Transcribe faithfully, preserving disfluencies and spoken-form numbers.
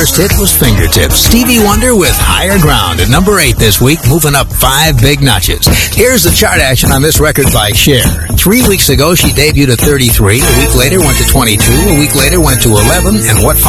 first hit was Fingertips. Stevie Wonder with Higher Ground at number eight this week, moving up five big notches. Here's the chart action on this record by Cher. Three weeks ago, she debuted at thirty-three. A week later, went to twenty-two. A week later, went to eleven. And what